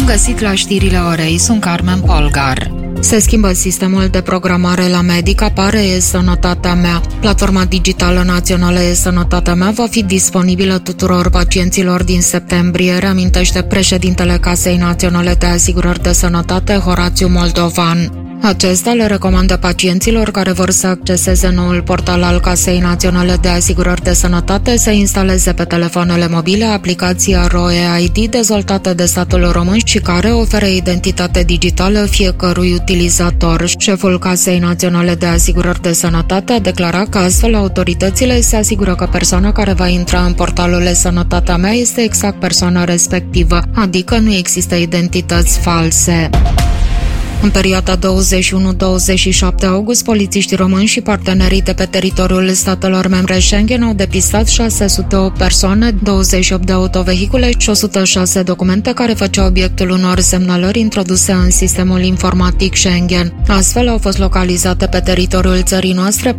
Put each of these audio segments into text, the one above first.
găsit la știrile orei, sunt Carmen Polgar. Se schimbă sistemul de programare la Medic, apare e-Sănătatea mea. Platforma digitală națională e-Sănătatea mea va fi disponibilă tuturor pacienților din septembrie, reamintește președintele Casei Naționale de Asigurări de Sănătate, Horațiu Moldovan. Acesta le recomandă pacienților care vor să acceseze noul portal al Casei Naționale de Asigurări de Sănătate să instaleze pe telefoanele mobile aplicația RoE-ID dezvoltată de statul român și care oferă identitate digitală fiecărui utilizator. Șeful Casei Naționale de Asigurări de Sănătate a declarat că astfel autoritățile se asigură că persoana care va intra în portalul e-Sănătatea mea este exact persoana respectivă, adică nu există identități false. În perioada 21-27 august, polițiștii români și partenerii de pe teritoriul statelor membre Schengen au depistat 608 persoane, 28 de autovehicule și 106 documente care făceau obiectul unor semnalări introduse în sistemul informatic Schengen. Astfel au fost localizate pe teritoriul țării noastre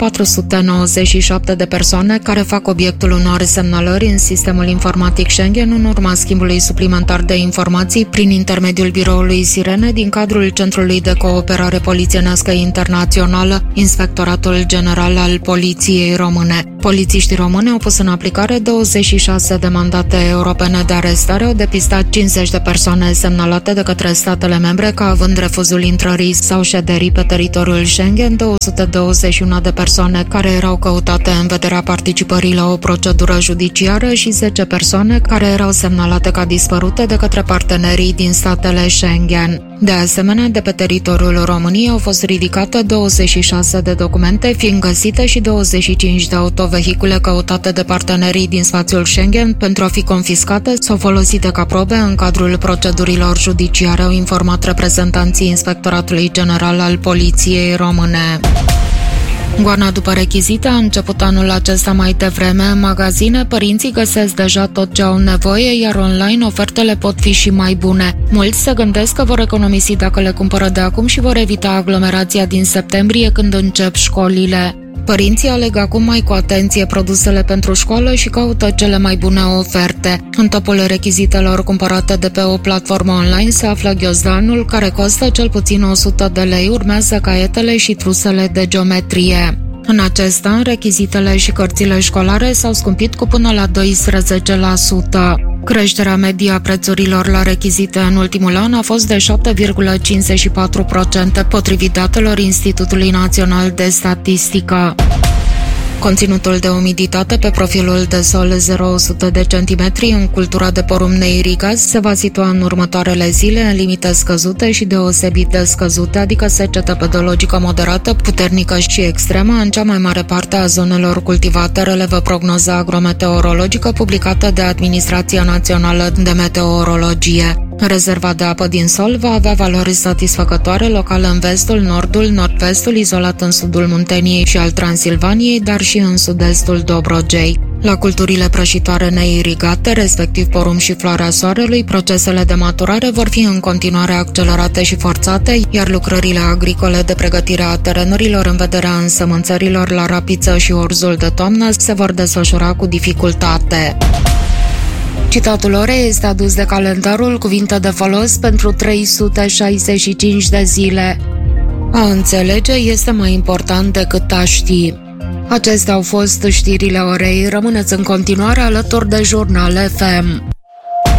497 de persoane care fac obiectul unor semnalări în sistemul informatic Schengen în urma schimbului suplimentar de informații prin intermediul biroului Sirene din cadrul Centrului de Cooperare Polițienească Internațională, Inspectoratul General al Poliției Române. Polițiștii români au pus în aplicare 26 de mandate europene de arestare, au depistat 50 de persoane semnalate de către statele membre ca având refuzul intrării sau șederii pe teritoriul Schengen, 221 de persoane care erau căutate în vederea participării la o procedură judiciară și 10 persoane care erau semnalate ca dispărute de către partenerii din statele Schengen. De asemenea, de pe teritoriul României au fost ridicate 26 de documente, fiind găsite și 25 de autovehicule căutate de partenerii din spațiul Schengen pentru a fi confiscate sau folosite ca probe în cadrul procedurilor judiciare, au informat reprezentanții Inspectoratului General al Poliției Române. Goana după rechizite a început anul acesta mai devreme. În magazine, părinții găsesc deja tot ce au nevoie, iar online ofertele pot fi și mai bune. Mulți se gândesc că vor economisi dacă le cumpără de acum și vor evita aglomerația din septembrie când încep școlile. Părinții aleg acum mai cu atenție produsele pentru școală și caută cele mai bune oferte. În topul rechizitelor cumpărate de pe o platformă online se află ghiozdanul, care costă cel puțin 100 de lei, urmează caietele și trusele de geometrie. În acest an, rechizitele și cărțile școlare s-au scumpit cu până la 12%. Creșterea medie a prețurilor la rechizite în ultimul an a fost de 7,54%, potrivit datelor Institutului Național de Statistică. Conținutul de umiditate pe profilul de sol 0,100 de centimetri în cultura de porumb neirigați se va situa în următoarele zile în limite scăzute și deosebit de scăzute, adică secetă pedologică moderată, puternică și extremă în cea mai mare parte a zonelor cultivate, relevă prognoza agrometeorologică publicată de Administrația Națională de Meteorologie. Rezerva de apă din sol va avea valori satisfăcătoare local în vestul, nordul, nord-vestul, izolat în sudul Munteniei și al Transilvaniei, dar și în sud-estul Dobrogei. La culturile prăjitoare neirigate, respectiv porumb și floarea soarelui, procesele de maturare vor fi în continuare accelerate și forțate, iar lucrările agricole de pregătire a terenurilor în vederea însămânțărilor la rapiță și orzul de toamnă se vor desfășura cu dificultate. Citatul orei este adus de calendarul Cuvinte de folos pentru 365 de zile. A înțelege este mai important decât a ști. Acestea au fost știrile orei. Rămâneți în continuare alături de Jurnal FM.